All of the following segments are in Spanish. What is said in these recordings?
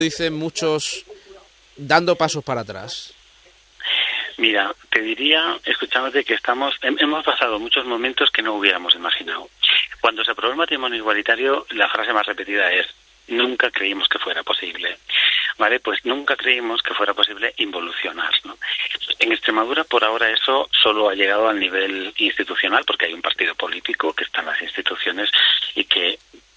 dicen muchos dando pasos para atrás. Mira, te diría, escuchándote, que hemos pasado muchos momentos que no hubiéramos imaginado. Cuando se aprobó el matrimonio igualitario, la frase más repetida es: nunca creímos que fuera posible. Vale, pues nunca creímos que fuera posible involucionar, ¿no? En Extremadura, por ahora, eso solo ha llegado al nivel institucional, porque hay un partido político que está en las instituciones y que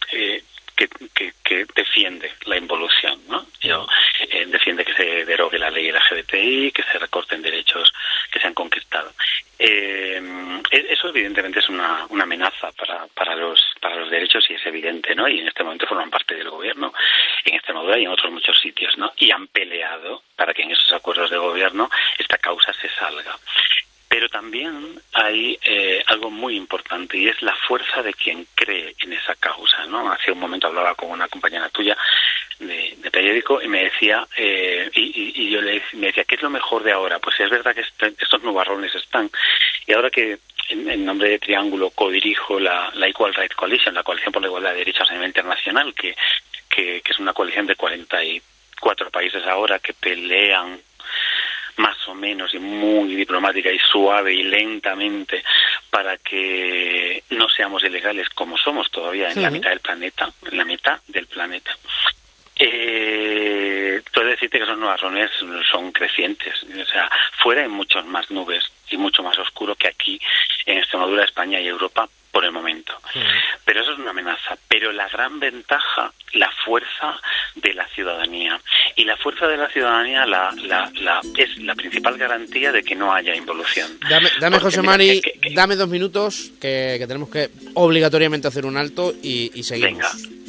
defiende la involución, ¿no? Defiende que se derogue la ley LGBTI, que se recorten derechos que se han conquistado. Eso evidentemente es una amenaza para los derechos, y es evidente, ¿no? Y en este momento forman parte del gobierno en Extremadura y en otros muchos sitios, ¿no? Y han peleado para que en esos acuerdos de gobierno esta causa se salga. Pero también hay algo muy importante, y es la fuerza de quien cree en esa causa, ¿no? Hace un momento hablaba con una compañera tuya de periódico y me decía, y yo me decía, ¿qué es lo mejor de ahora? Pues es verdad que estos nubarrones están, y ahora que en nombre de Triángulo codirijo la Equal Rights Coalition, la Coalición por la Igualdad de Derechos a nivel internacional, que es una coalición de 44 países ahora que pelean más o menos y muy diplomática y suave y lentamente para que no seamos ilegales como somos todavía en la mitad del planeta, Puedo decirte que esos nubarrones son crecientes, o sea, fuera hay muchas más nubes y mucho más oscuro que aquí en Extremadura, España y Europa por el momento. Pero eso es una amenaza. Pero la gran ventaja, la fuerza de la ciudadanía. Y la fuerza de la ciudadanía es la principal garantía de que no haya involución. Dame José Mari, dame 2 minutos, que tenemos que obligatoriamente hacer un alto y seguimos. Venga.